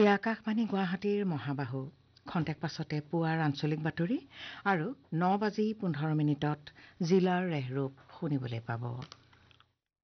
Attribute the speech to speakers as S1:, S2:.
S1: এই আকাশবাণী গুৱাহাটীৰ মহাবাহু খন্তেক পাছতে পুৱাৰ আঞ্চলিক বাতৰি আৰু 9:15 জিলাৰ ৰেহৰূপ শুনিবলৈ পাব।